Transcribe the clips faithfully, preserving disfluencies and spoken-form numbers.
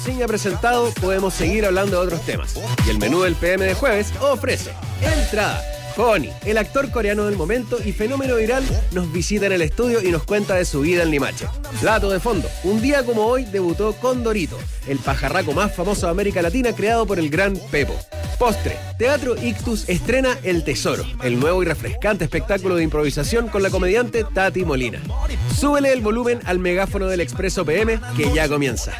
Sin presentado, podemos seguir hablando de otros temas. Y el menú del P M de jueves ofrece entrada. Honey, el actor coreano del momento y fenómeno viral, nos visita en el estudio y nos cuenta de su vida en Limache. Plato de fondo, un día como hoy debutó Condorito, el pajarraco más famoso de América Latina creado por el gran Pepo. Postre, Teatro Ictus estrena El Tesoro, el nuevo y refrescante espectáculo de improvisación con la comediante Tati Molina. Súbele el volumen al megáfono del Expreso P M que ya comienza.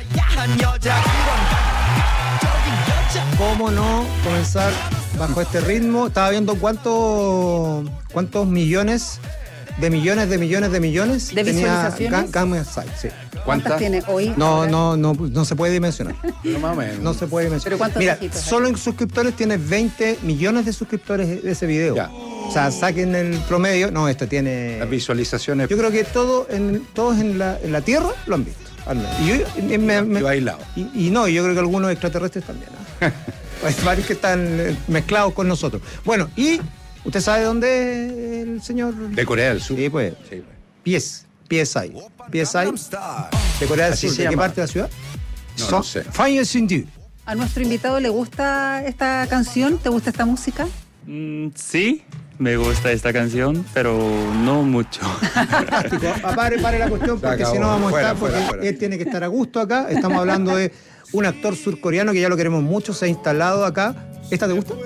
¿Cómo no comenzar bajo este ritmo? Estaba viendo cuántos cuántos millones de millones de millones de millones de visualizaciones. Gangnam Style, sí. ¿Cuántas tiene hoy? No, no, no, no se puede dimensionar. Pero más o menos. No se puede dimensionar. ¿Pero cuántos Mira, dígitos hay? solo en suscriptores tiene veinte millones de suscriptores de ese video. Ya. O sea, saquen el promedio. No, este tiene. Las visualizaciones. Yo creo que todo en, todos en la, en la Tierra lo han visto. Al menos. Y, yo, y, me, me, Yo aislado. y, y no, yo creo que algunos extraterrestres también. ¿eh? Hay varios que están eh, mezclados con nosotros. Bueno, y ¿usted sabe dónde es el señor? De Corea del Sur. Sí, pues. Sí, pues. P S. P S I. P S I. De Corea del Así Sur. se ¿De qué llama. parte de la ciudad? No, no sé. Fire Sin You. ¿A nuestro invitado le gusta esta canción? ¿Te gusta esta música? Mm, sí, me gusta esta canción, pero no mucho. Fantástico. Ah, Pare, pare la cuestión Se porque acabó. si no vamos a Fuera, estar, porque fuera, fuera. él tiene que estar a gusto acá. Estamos hablando de un actor surcoreano que ya lo queremos mucho, se ha instalado acá. ¿Esta te gusta?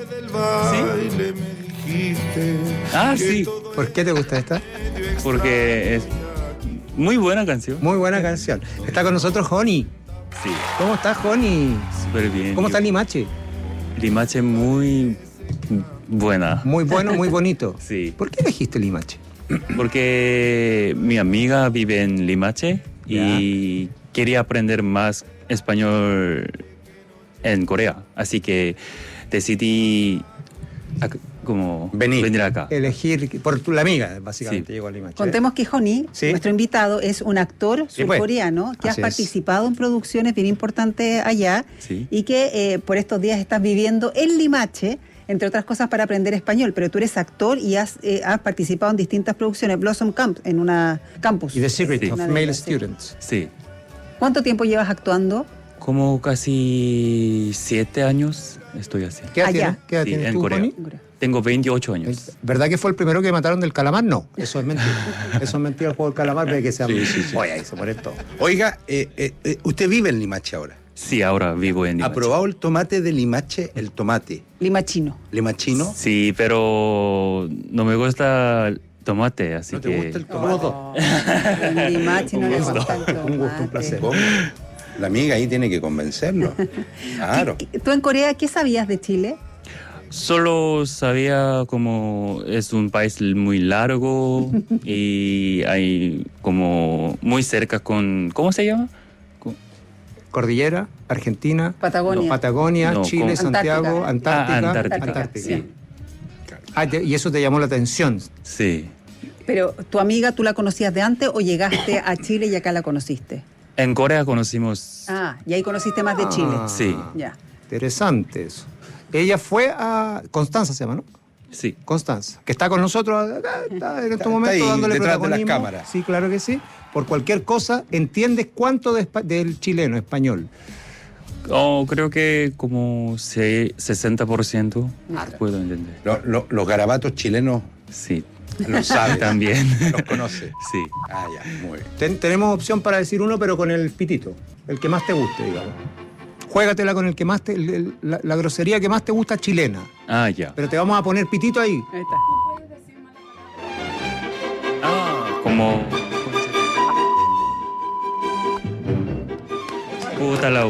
¿Sí? Ah, sí, ¿Por qué te gusta esta? porque es muy buena canción. Muy buena canción. Está con nosotros Honey. Sí, ¿Cómo estás, Honey? súper bien. ¿Cómo está Limache? Limache muy buena. Muy bueno, muy bonito. Sí. ¿Por qué elegiste Limache? Porque mi amiga vive en Limache y quería aprender más español en Corea. Así que decidí ac- como Venir. venir acá. Elegir por tu, la amiga, básicamente, Sí. llegó a Limache. Contemos que Honey, Sí. nuestro invitado, es un actor Sí, pues. surcoreano que Así has es. participado en producciones bien importantes allá Sí. y que eh, por estos días estás viviendo en Limache, entre otras cosas para aprender español, pero tú eres actor y has, eh, has participado en distintas producciones, Blossom Camp, en una campus. Y The Secret Sí. of Una de Male ellas, sí. Students. Sí. ¿Cuánto tiempo llevas actuando? Como casi siete años estoy así. ¿Qué edad Allá. tienes? ¿Qué edad Sí, tienes en tú, Corea. Honey? Tengo veintiocho años. ¿Verdad que fue el primero que mataron del calamar? No, eso es mentira. Eso es mentira el juego del calamar, ve que se Sí, sí, sí. Oye, ahí se muere todo. Oiga, eh, eh, eh, usted vive en Limache ahora. Sí, ahora vivo en ¿Ha Limache. probado el tomate de Limache? El tomate Limachino. limachino. Sí, pero no me gusta el tomate, así ¿No que... te gusta el tomate? En Limache no Un le gusto. gusta el Un gusto, un tomate. placer. ¿Cómo? La amiga ahí tiene que convencerlo. Claro. ¿Qué- qué- ¿Tú en Corea qué sabías de Chile? Solo sabía como es un país muy largo y hay como muy cerca con... ¿Cómo se llama? Con- Cordillera, Argentina, Patagonia. no, Patagonia, No, Chile, con- Santiago, Antártica. Antártica. Ah, Antártica. Antártica, Sí. Ah, te- y eso te llamó la atención. Sí. Pero, ¿tu amiga tú la conocías de antes o llegaste a Chile y acá la conociste? En Corea conocimos... Ah, y ahí conociste más de Chile. Ah, Sí. Ya. Interesante eso. Ella fue a Constanza, se llama, ¿no? Sí. Constanza, que está con nosotros acá, está en Está- este momento está ahí, dándole detrás de las protagonismo. cámaras. Sí, claro que sí. Por cualquier cosa, entiendes cuánto de espa- del chileno, español. Oh, creo que como se- sesenta por ciento puedo entender. Lo- lo- los garabatos chilenos Sí. los sabe. También. Los conoce. Sí. Ah, ya, muy bien. Ten- tenemos opción para decir uno, pero con el pitito, el que más te guste, digamos. Juégatela con el que más te, el- el- la, la grosería que más te gusta chilena. Ah, ya. Pero te vamos a poner pitito ahí. Ahí está. Ah, como... Puta la U.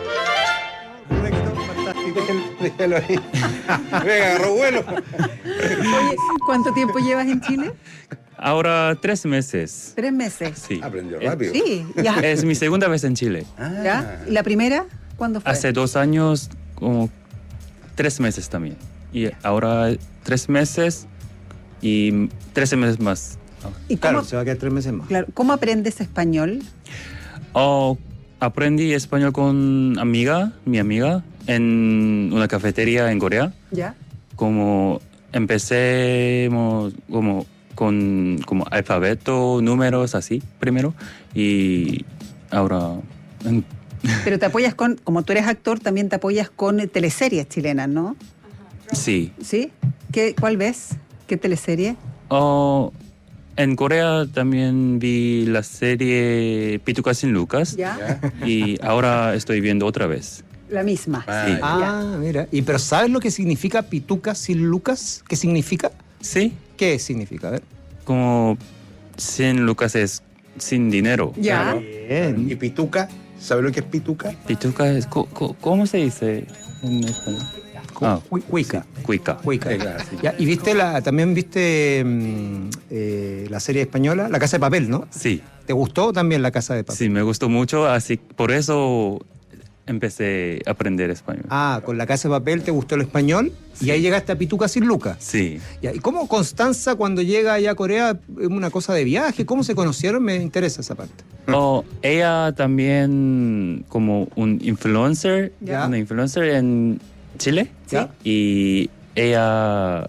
Déjalo ahí. Venga, agarró vuelo. Oye, ¿cuánto tiempo llevas en Chile? Ahora tres meses. Tres meses. Sí. Aprendió Eh, rápido. Sí, ya. Es mi segunda vez en Chile. Ah. ¿Ya? ¿Y la primera? ¿Cuándo fue? Hace dos años, como tres meses también. Y ahora tres meses y trece meses más. ¿Y cómo, Claro, se va a quedar tres meses más. claro, ¿cómo aprendes español? Oh, aprendí español con amiga, mi amiga, en una cafetería en Corea. ¿Ya? Como empecé como con como alfabeto, números así primero y ahora en- Pero te apoyas con, como tú eres actor, también te apoyas con eh, teleseries chilenas, ¿no? Sí. ¿Sí? ¿Qué, ¿Cuál ves? ¿Qué teleserie? Oh, en Corea también vi la serie Pituca sin Lucas. ¿Ya? ¿Ya? Y ahora estoy viendo otra vez. La misma. Ah, Sí. ya. Ah, mira. ¿Y pero sabes lo que significa pituca sin Lucas? ¿Qué significa? Sí, ¿Qué significa? A ver. como sin Lucas es sin dinero. Ya. Claro. Bien. ¿Y pituca? ¿Sabes lo que es pituca? Pituca es, co- co- ¿cómo se dice en español? Ah, Cu- Cuica. cuica. Cuica. Sí, claro, sí. Ya, y viste la, también viste mm, eh, la serie española, La Casa de Papel, ¿no? Sí, ¿Te gustó también La Casa de Papel? sí, me gustó mucho, así por eso empecé a aprender español. Ah, con La Casa de Papel te gustó el español y ahí llegaste a Pituca sin Lucas. Sí. Ya, ¿y cómo Constanza cuando llega allá a Corea es una cosa de viaje? ¿Cómo se conocieron? Me interesa esa parte. Oh, ella también como un influencer, Ya. una influencer en Chile. Sí. ¿Ya? Y ella,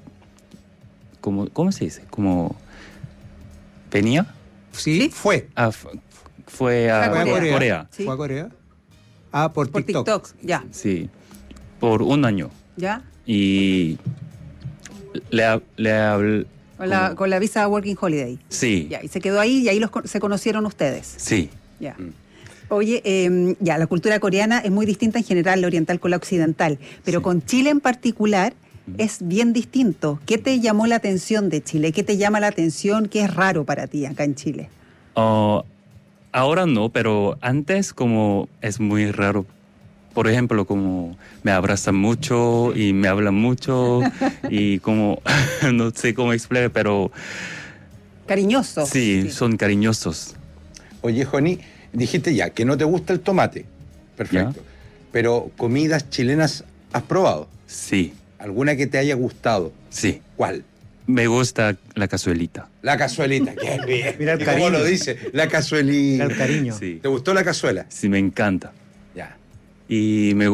como, ¿cómo se dice? Como venía, Sí, ¿Sí? fue. a- f- fue a, Fue a Corea. Corea. Sí. ¿Fue a Corea? Ah, por, Por TikTok. TikTok. Ya. Sí, por un año. ¿Ya? Y le, hab- le hablé. Con la, con la visa Working Holiday. Sí, Ya. Y se quedó ahí y ahí los, con- se conocieron ustedes. sí, Ya. Oye, eh, ya, la cultura coreana es muy distinta en general, la oriental con la occidental, pero Sí. con Chile en particular es bien distinto. ¿Qué te llamó la atención de Chile? ¿Qué te llama la atención? ¿Qué es raro para ti acá en Chile? Oh, ahora no, pero antes como es muy raro. Por ejemplo, como me abrazan mucho y me hablan mucho y como, no sé cómo explicar, pero Cariñoso. sí, son cariñosos. Oye, Joni, dijiste ya que no te gusta el tomate. Perfecto. Pero comidas chilenas has probado. Sí, ¿Alguna que te haya gustado? sí. ¿Cuál? Me gusta la cazuelita. La cazuelita. Qué bien. Mira el ¿Y cómo cariño. lo dice? La cazuelita. Era el cariño. Sí, ¿Te gustó la cazuela? sí, me encanta. Ya. Y me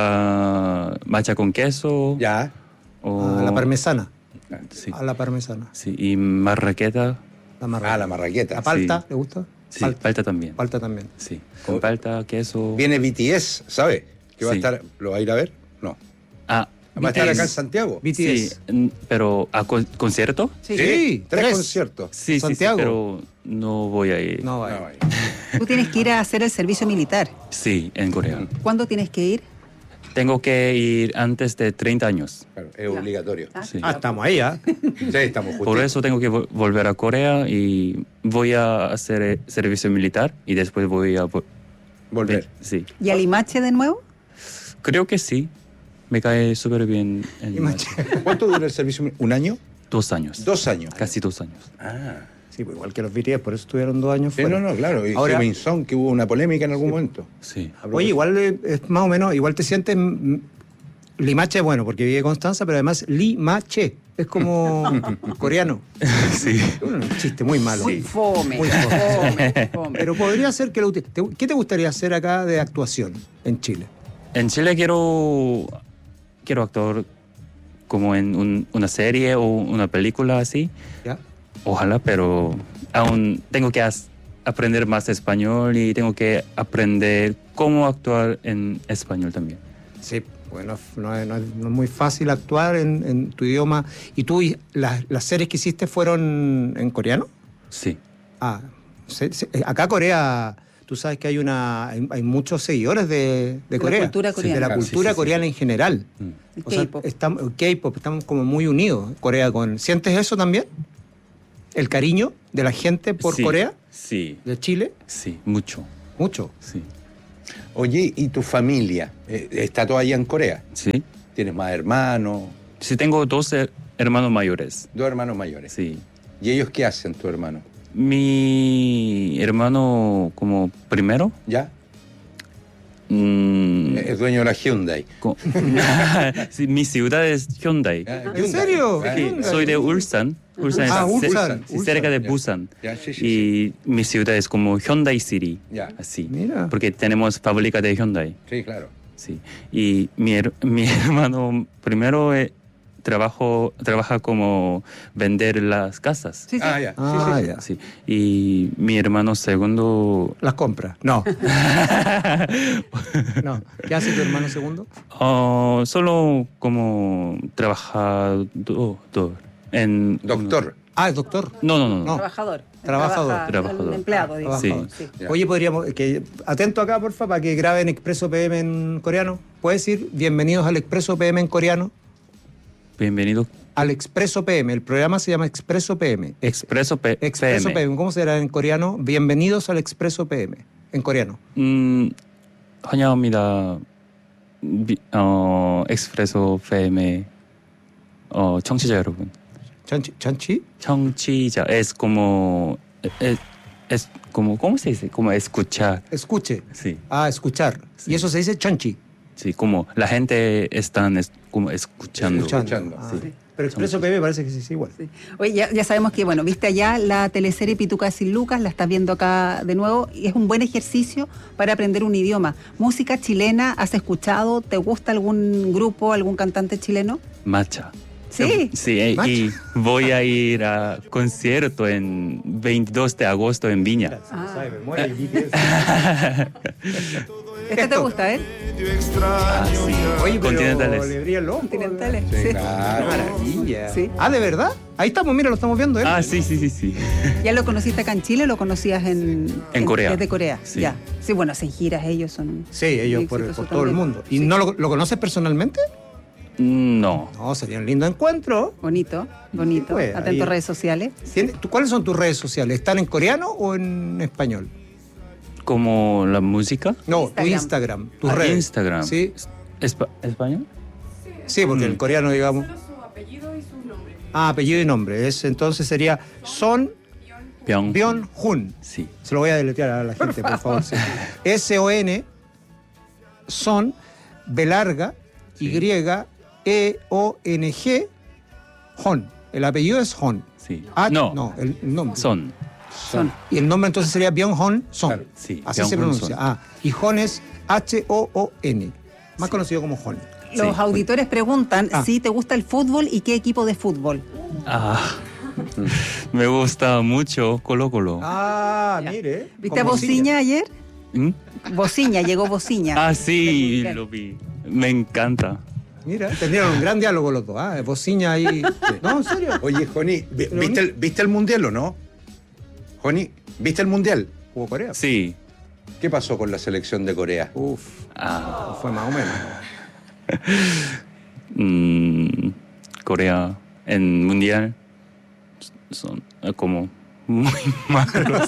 gusta macha con queso. Ya. O, A la parmesana. Sí, A la parmesana. sí, y marraqueta. La marraqueta. Ah, la marraqueta. ¿La palta? Sí. ¿Te gusta? Sí, Palta. palta también. Palta también. Sí, con palta, queso. Viene B T S, ¿sabes? Que va a Sí. estar. ¿Lo va a ir a ver? No. Ah, ¿Va a estar B T S. acá en Santiago? B T Sí, S. n- pero ¿a con- concierto? Sí. Sí, Tres, tres. conciertos. Sí, sí, sí, Santiago. pero no voy a ir. No, No, vaya. ahí. Tú tienes que ir a hacer el servicio militar. Sí, en Corea. ¿Cuándo tienes que ir? Tengo que ir antes de treinta años. Claro, es obligatorio. Ah, Sí. Ah, estamos ahí, ¿ah? Sí, estamos Por justitos. eso tengo que vo- volver a Corea y voy a hacer eh, servicio militar y después voy a... vo- Volver. Sí, ¿Y a Limache de nuevo? creo que sí. Me cae súper bien en Limache. ¿Cuánto dura el servicio? mil- ¿Un año? dos años. Dos años. Casi dos años. Ah. Sí, pues igual que los B T S, por eso estuvieron dos años Sí, fuera. no, no, claro. Y Ahora- Heung-min Son, que hubo una polémica en algún momento. Sí. Oye, igual eh, es más o menos, igual te sientes mm, Limache, bueno, porque vive Constanza, pero además Limache, es como coreano. Sí. Un chiste muy malo. Muy fome. Muy fome. fome, fome. Pero podría ser que lo uti- te- ¿Qué te gustaría hacer acá de actuación en Chile? En Chile quiero, quiero actuar como en un- una serie o una película así. ¿Ya? Ojalá, pero aún tengo que as- aprender más español y tengo que aprender cómo actuar en español también. Sí, bueno, no es, no es- no es muy fácil actuar en, en tu idioma. ¿Y tú, y las, las series que hiciste fueron en coreano? Sí, Ah, se- se- acá Corea, tú sabes que hay una hay, hay muchos seguidores de, de la Corea. cultura Sí, coreana. de la Claro, sí, cultura sí, sí, coreana en general. Mm. El O sea, K-pop. estamos- el K-pop, estamos como muy unidos, Corea con... ¿Sientes eso también? ¿El cariño de la gente por Sí, Corea, Sí, de Chile? sí, mucho. Mucho. Sí, Oye, ¿y tu familia? Eh, ¿Está toda allá en Corea? sí. ¿Tienes más hermanos? Sí, tengo dos her- hermanos mayores. Dos hermanos mayores. Sí. ¿Y ellos qué hacen, tu hermano? Mi hermano como primero. ¿Ya? mm, Es dueño de la Hyundai. co- sí, mi ciudad es Hyundai. Ah, ¿En serio? Ah, Sí, Hyundai. soy de Ulsan. Ulsan Ah, es ce- Ulsan, sí, Ulsan, cerca de ya. Busan. Ya, sí, sí, Y mi ciudad es como Hyundai City. Ya. Así. Mira. Porque tenemos fábrica de Hyundai. Sí, claro. Sí. Y mi, her- mi hermano primero eh, trabajo, trabaja como vender las casas. Sí, sí. Ah, ya. Ah, sí, sí, ya. Sí. Y mi hermano segundo, Las compras. No. No. ¿Qué hace tu hermano segundo? oh, solo como trabajador en... Doctor. Ah, es doctor. No, no, no. no. No. Trabajador. Trabajador. Trabaja, Trabajador. el empleado, digamos. Sí. Sí. Ya. Oye, podríamos, que atento acá, porfa, para que graben Expreso P M en coreano. ¿Puedes decir bienvenidos al Expreso P M en coreano? Bienvenido. Al Expreso P M. El programa se llama Expreso P M. Expreso P- Expreso P M. P M. ¿Cómo será en coreano? Bienvenidos al Expreso P M. En coreano. 음, 환영합니다. 미, 어, 엑스프레소 에프엠의 어, 청취자 여러분. Chanchi. Chanchi. 청취자 es como es, es como ¿cómo se dice? Como escuchar. Escuche. Sí. Ah, escuchar. Sí. Y eso se dice chanchi. Sí, como la gente están es, como escuchando. Escuchando. Ah, Sí. Pero Expreso P M parece que sí, sí, igual. Sí. Oye, ya, ya sabemos que, bueno, viste allá la teleserie Pituca sin Lucas, la estás viendo acá de nuevo, y es un buen ejercicio para aprender un idioma. ¿Música chilena has escuchado? ¿Te gusta algún grupo, algún cantante chileno? Matcha. Sí. Sí, eh, Matcha. y voy a ir a concierto en veintidós de agosto en Viña. Ah. Este ¿Este te gusta, eh? Ah, sí. Oye, pero Continentales. le brilla el ojo. Continentales. Sí, Sí. claro. Qué maravilla. Sí. Ah, ¿de verdad? Ahí estamos, mira, lo estamos viendo, ¿eh? Ah, sí, sí, sí, sí. ¿Ya lo conociste acá en Chile o lo conocías en, En Corea. Desde Corea. Sí. Ya. Sí, bueno, hacen giras, ellos son. Sí, ellos muy por, por exitosos todo el también. mundo. ¿Y Sí. no lo, lo conoces personalmente? No. No, sería un lindo encuentro. Bonito, bonito. pues, Atento a ahí- redes sociales. ¿Tienes- tú- ¿Cuáles son tus redes sociales? ¿Están en coreano o en español? Como la música. No, tu Instagram. Instagram, tus Ah, redes. Instagram. Sí, Espa- ¿Español? sí, porque Mm. el coreano, digamos. Su apellido y su nombre. Ah, apellido y nombre. Es, entonces sería Son Byung. Byun Hun. Sí. Se lo voy a deletrear a la gente, por favor. sí. S O N, Son, B larga, Sí. Y, E O N G, Hon. El apellido es Hon. Sí. Ah, no. no, el, el nombre. Son. Son. Y el nombre entonces sería Byung Hon Son. Claro. Sí. Así Byung se Hun pronuncia. Son. Ah, y Hon es H O O N, más Sí. conocido como Hon. Los Sí. auditores preguntan Ah. si te gusta el fútbol y qué equipo de fútbol. Ah. Me gusta mucho Colo Colo. Ah, Ya. mire. ¿Viste a como Bociña ayer? ¿Mm? Bociña, llegó Bociña. Ah, sí, Del Mundial. lo vi. Me encanta. Mira, tendrían un gran diálogo los dos. Ah, Bociña ahí. No, en serio. Oye, Joni, vi- Pero ¿viste ni- el, ¿viste el mundial o no? Joni, ¿viste el mundial? Jugó Corea. Sí. ¿Qué pasó con la selección de Corea? Uf, Ah. fue más o menos. mm, Corea en mundial son eh, como muy malos.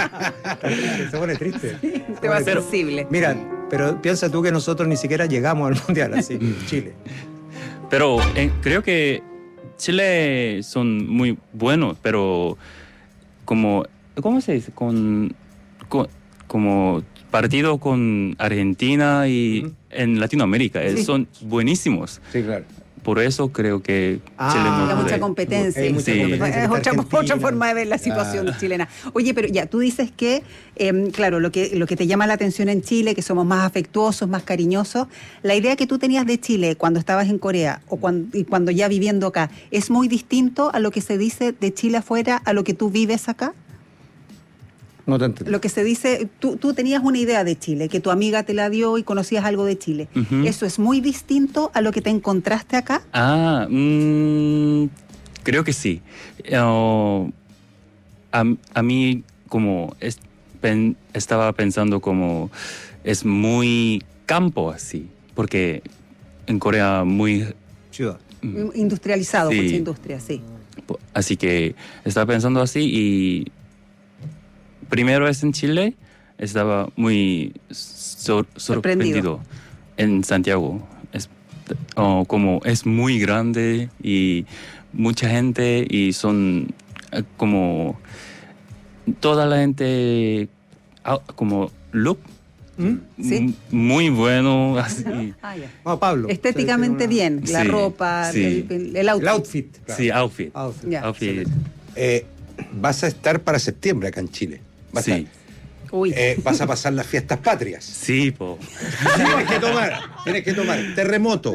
Se pone triste. Te va Se pone- sensible. Mira, pero piensa tú que nosotros ni siquiera llegamos al mundial así, Chile. Pero eh, creo que Chile son muy buenos, pero como ¿cómo se dice? Con, con- como partido con Argentina y Ujú. en Latinoamérica eh, Sí. son buenísimos. Sí, claro. Por eso creo que Ah, Chile no Hay mucha puede. competencia. Hay mucha Sí. competencia. Es otra, Argentina. otra forma de ver la situación Ah. chilena. Oye, pero ya, tú dices que, eh, claro, lo que, lo que te llama la atención en Chile, que somos más afectuosos, más cariñosos, la idea que tú tenías de Chile cuando estabas en Corea o cuando, y cuando ya viviendo acá, ¿es muy distinto a lo que se dice de Chile afuera a lo que tú vives acá? No te entendí. Lo que se dice, tú, tú tenías una idea de Chile, que tu amiga te la dio y conocías algo de Chile. Ujú. ¿Eso es muy distinto a lo que te encontraste acá? Ah, mm, creo que sí. Oh, a, a mí como es- pen- estaba pensando como es muy campo así, porque en Corea muy... Ciudad. mm, Industrializado, Sí. mucha industria, sí. po- así que estaba pensando así y primero vez en Chile estaba muy sor- sorprendido en Santiago. Es, oh, como es muy grande y mucha gente y son eh, como toda la gente ah, como look ¿Mm? Sí. m- muy bueno así. Ah, ya. No, Pablo. Estéticamente Sí, bien, la Sí, ropa, sí. El, el outfit. El outfit. Sí, outfit. Outfit. Ya. Outfit. Eh, vas a estar para septiembre acá en Chile. Vas, Sí. a, Uy, eh, vas a pasar las fiestas patrias. Sí, po. Tienes que tomar, tienes que tomar terremoto,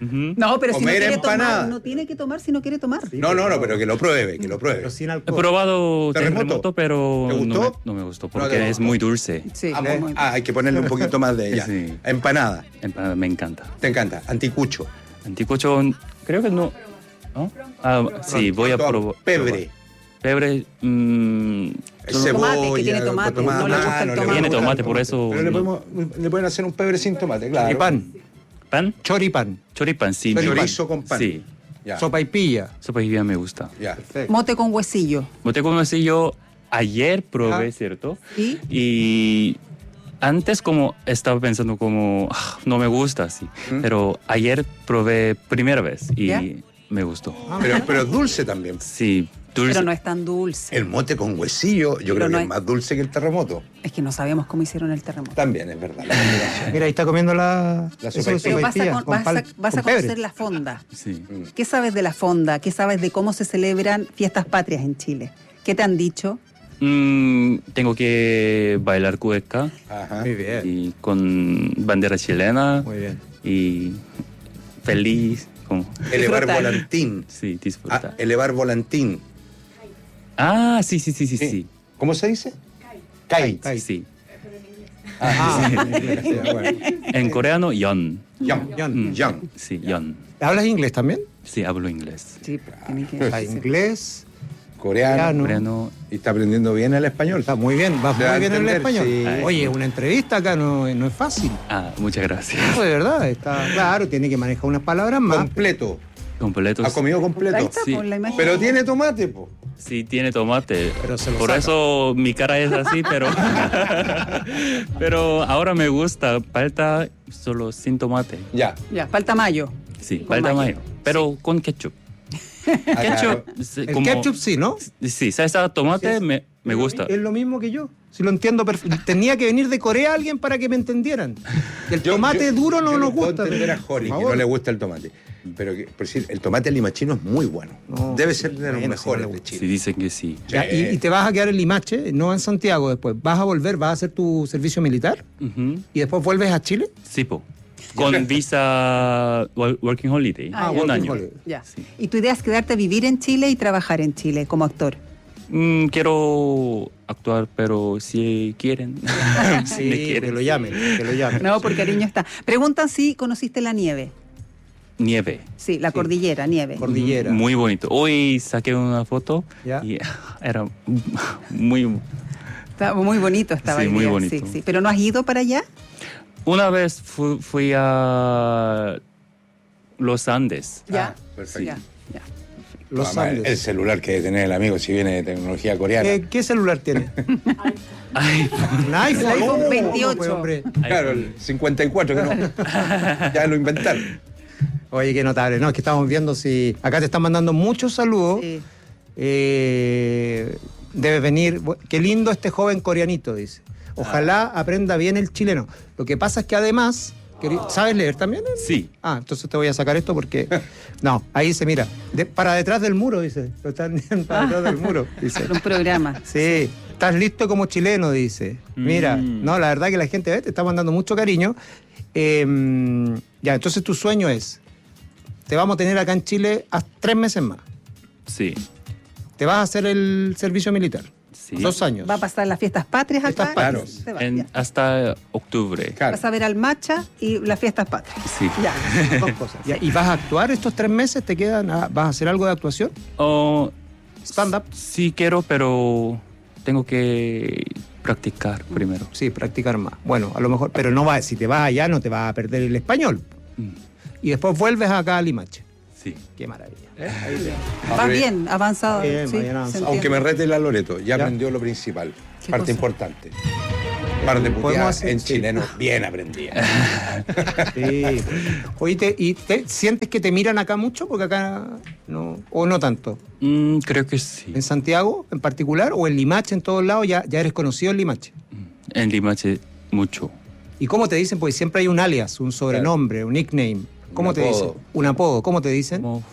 Ujú. No, pero si no Comer quiere empanada. tomar, no tiene que tomar si no quiere tomar. Sí, No, no, pero- no, pero que lo pruebe, que lo pruebe. Pero sin He alcohol. probado ¿Terremoto? terremoto, pero ¿Te no me, gustó? no me gustó No porque te es gustó. muy dulce. Sí, Ah, muy- ah, hay que ponerle un poquito más de ella. Sí. Empanada, Empanada me encanta. te encanta. Anticucho. Anticucho, creo que no. ¿No? Ah, sí, voy a probar. Pebre. Pebre, mm, Es solo- Tomate, cebolla, que tiene tomate, con no le gusta el no tomate. Tiene gusta tomate, el por eso Pero le, no. podemos- le pueden hacer un pebre sin tomate, claro. Choripán. pan, Choripán. choripan, sí. Choripán. Chorizo con pan. Sí, Ya, Sopa y pilla. sopa y me gusta. ya. Perfecto. Mote con huesillo. Boté con yo ayer probé, Ah. ¿cierto? ¿Y? Y antes como estaba pensando como, "Ah, no me gusta así. ¿Mm? Pero ayer probé primera vez y ¿Ya? me gustó. Pero, pero es dulce también. Sí, dulce. Pero no es tan dulce. El mote con huesillo, yo Pero creo no que es- es más dulce que el terremoto. Es que no sabemos cómo hicieron el terremoto. También es verdad. la combinación. Mira, ahí está comiendo la, La eso sopa y de Pero sopa y vas a, pilla, con- con vas a- pal- vas a con pebre. conocer la fonda. Sí. ¿Qué sabes de la fonda? ¿Qué sabes de cómo se celebran fiestas patrias en Chile? ¿Qué te han dicho? Mm, tengo que bailar cueca Ajá. Muy bien. y con bandera chilena Muy bien. y feliz, como, Elevar Disfrutar. volantín. sí, Ah, disfrutar. elevar volantín. Ah, sí, sí, sí, sí, Sí. sí. ¿Cómo se dice? Kite. Kite. Sí. Ah, bueno. En coreano, yon. Yang. Yang. Yang. Sí, yon. ¿Hablas inglés también? Sí, hablo inglés. Sí, tiene que Ah, inglés, Coreano. coreano. Coreano, Y está aprendiendo bien el español. Está muy bien, vas Te va muy a bien en el entender, español. sí. Oye, una entrevista acá no, no es fácil. ah, muchas gracias. No, de verdad, está claro, tiene que manejar unas palabras más. Completo. Completos. ¿Ha comido Ahí completo? está, Sí. por la imagen. Pero tiene tomate, po. Sí, tiene tomate. Pero se lo Por saca. eso mi cara es así, pero. pero ahora me gusta. Palta solo sin tomate. Ya. Ya, falta mayo. Sí, Con palta mayo. mayo. Pero con ketchup. Acá. Ketchup. sí, El como- ketchup sí, ¿no? Sí, salsa tomate Sí, me, me Es lo gusta. mi- Es lo mismo que yo. Si lo entiendo perfecto. Tenía que venir de Corea alguien para que me entendieran. El Yo- tomate yo- duro no yo nos puedo gusta. entender a por Jori, que favor. no le gusta el tomate. Pero que, por decir, el tomate limachino es muy bueno. No, Debe ser de los bueno, si no mejores le de gusta. Sí, Chile. dicen que sí. Ya, y, y te vas a quedar en Limache, no en Santiago después. Vas a volver, vas a hacer tu servicio militar Ujú. y después vuelves a Chile. Sí, po. Con visa wo- Working Holiday. Ah, un Working año. Holiday. Ya. Sí. Y tu idea es quedarte a vivir en Chile y trabajar en Chile como actor. Mm, quiero actuar, pero si quieren. si me que quieren. lo llamen, que lo llamen. No, por cariño está. Preguntan si conociste la nieve. Nieve. Sí, la cordillera, nieve. Cordillera. Muy bonito. Hoy saqué una foto Ya. y era muy... Está muy bonito estaba Sí, el muy día, bonito. Sí, sí. ¿Pero no has ido para allá? Una vez fu- fui a los Andes. Ya. Ah, perfecto. Ya, ya. Los Mamá, el- Andes. El celular que debe tener el amigo si viene de tecnología coreana. ¿Qué, qué celular tiene? Ay, Un iPhone. El iPhone Oh, veintiocho. pues, hombre. Claro, el cincuenta y cuatro que no. Ya lo inventaron. Oye, qué notable. No, es que estamos viendo si. Acá te están mandando muchos saludos. Sí. Eh, debe venir. bu- Qué lindo este joven coreanito, dice. Ojalá aprenda bien el chileno. Lo que pasa es que además. queri- ¿Sabes leer también? sí. Ah, entonces te voy a sacar esto porque. No, ahí se mira. De- para detrás del muro, dice. Lo están viendo para detrás del muro, dice. Un programa. Sí, estás listo como chileno, dice. Mira, Mm. no, la verdad que la gente ¿ves? Te está mandando mucho cariño. Eh, ya, entonces tu sueño es, te vamos a tener acá en Chile hasta tres meses más. Sí. Te vas a hacer el servicio militar. Sí. Dos años. Va a pasar las fiestas patrias acá. Fiestas patrias. y se va, En- ya. hasta octubre. Claro. Vas a ver al Macha y las fiestas patrias. Sí. Ya. Dos cosas. Ya, ¿y vas a actuar estos tres meses? ¿Te quedan? a- ¿Vas a hacer algo de actuación? Oh, Stand-up. sí quiero, pero tengo que practicar primero. Sí, practicar más. Bueno, a lo mejor, pero no va, si te vas allá no te vas a perder el español. Mm, Y después vuelves acá a Limache. Sí. Qué maravilla. ¿eh? Ahí te- Va bien, avanzado. Bien, sí, bien avanzado. se Aunque me entiende. rete la Loreto, ya, Ya. aprendió lo principal. ¿Qué Parte cosa? importante. Par de Podemos puteadas hacer- en sí. chileno bien aprendida. Sí. Oye, te- ¿y te, sientes que te miran acá mucho? Porque acá no, o no tanto. Mm, creo que sí. ¿En Santiago en particular o en Limache en todos lados ya, ya eres conocido en Limache? En Limache, mucho. ¿Y cómo te dicen? Porque siempre hay un alias, un sobrenombre, un nickname. ¿Cómo Un te apodo. dicen? Un apodo. ¿Cómo te dicen? Como